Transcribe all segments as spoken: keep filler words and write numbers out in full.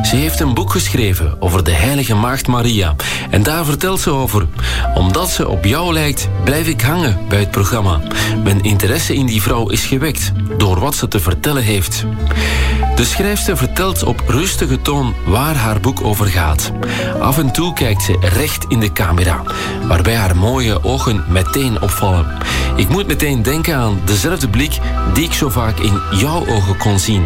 Ze heeft een boek geschreven over de heilige maagd Maria. En daar vertelt ze over. Omdat ze op jou lijkt, blijf ik hangen bij het programma. Mijn interesse in die vrouw is gewekt door wat ze te vertellen heeft. De schrijfster vertelt op rustige toon waar haar boek over gaat. Af en toe kijkt ze recht in de camera, waarbij haar mooie ogen meteen opvallen. Ik moet meteen denken aan dezelfde blik die ik zo vaak in jouw ogen kon zien.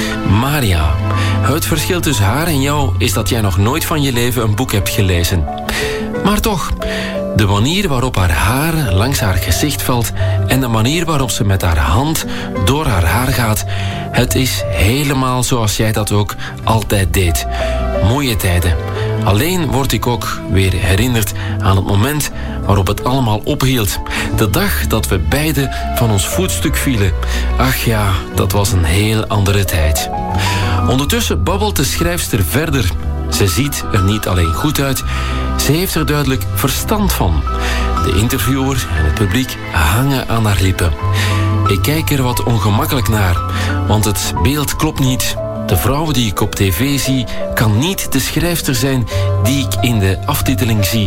Maria, het verschil tussen haar en jou is dat jij nog nooit van je leven een boek hebt gelezen. Maar toch, de manier waarop haar haar langs haar gezicht valt en de manier waarop ze met haar hand door haar haar gaat, het is helemaal zoals jij dat ook altijd deed. Mooie tijden. Alleen word ik ook weer herinnerd aan het moment waarop het allemaal ophield. De dag dat we beiden van ons voetstuk vielen. Ach ja, dat was een heel andere tijd. Ondertussen babbelt de schrijfster verder. Ze ziet er niet alleen goed uit, ze heeft er duidelijk verstand van. De interviewer en het publiek hangen aan haar lippen. Ik kijk er wat ongemakkelijk naar, want het beeld klopt niet. De vrouw die ik op tv zie, kan niet de schrijfster zijn die ik in de aftiteling zie.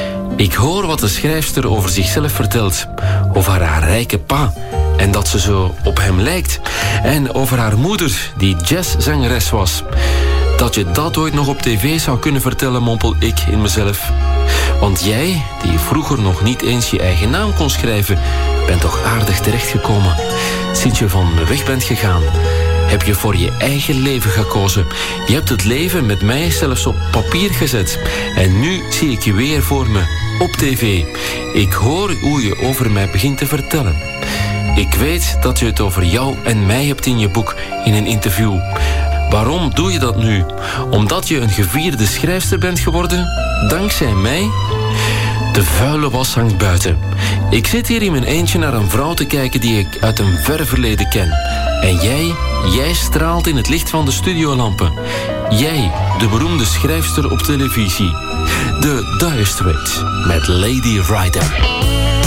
Ik hoor wat de schrijfster over zichzelf vertelt, over haar rijke pa en dat ze zo op hem lijkt, en over haar moeder die jazzzangeres was. Dat je dat ooit nog op tv zou kunnen vertellen, mompel ik in mezelf. Want jij, die vroeger nog niet eens je eigen naam kon schrijven, bent toch aardig terechtgekomen. Sinds je van me weg bent gegaan, heb je voor je eigen leven gekozen. Je hebt het leven met mij zelfs op papier gezet. En nu zie ik je weer voor me, op tv. Ik hoor hoe je over mij begint te vertellen. Ik weet dat je het over jou en mij hebt in je boek, in een interview. Waarom doe je dat nu? Omdat je een gevierde schrijfster bent geworden? Dankzij mij? De vuile was hangt buiten. Ik zit hier in mijn eentje naar een vrouw te kijken die ik uit een ver verleden ken. En jij, jij straalt in het licht van de studiolampen. Jij, de beroemde schrijfster op televisie. De Dire Straits met Lady Rider.